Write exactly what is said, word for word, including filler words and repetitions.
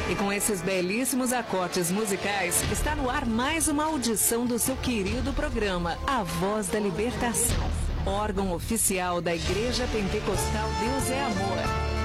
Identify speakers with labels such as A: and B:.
A: E com esses belíssimos acordes musicais, está no ar mais uma audição do seu querido programa, A Voz da Libertação, órgão oficial da Igreja Pentecostal Deus é Amor.